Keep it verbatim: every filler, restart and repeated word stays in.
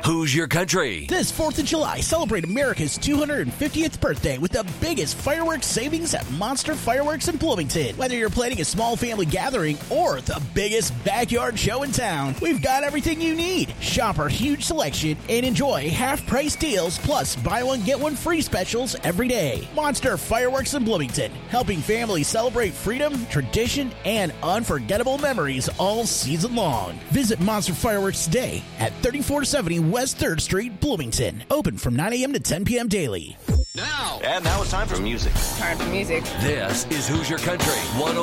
Who's Your Country? This fourth of July, celebrate America's two hundred fiftieth birthday with the biggest fireworks savings at Monster Fireworks in Bloomington. Whether you're planning a small family gathering or the biggest backyard show in town, we've got everything you need. Shop our huge selection and enjoy half-price deals plus buy one, get one free specials every day. Monster Fireworks in Bloomington, helping families celebrate freedom, tradition, and unforgettable memories all season long. Visit Monster Fireworks today at thirty-four seventy West third Street, Bloomington. Open from nine a.m. to ten p.m. daily. Now. And now it's time for music. Time for music. This is Who's Your Country? one